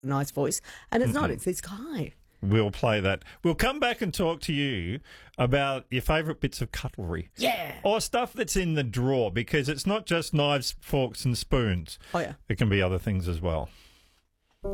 nice voice, and it's not. It's this guy. We'll play that. We'll come back and talk to you about your favourite bits of cutlery. Yeah. Or stuff that's in the drawer, because it's not just knives, forks and spoons. Oh, yeah. It can be other things as well.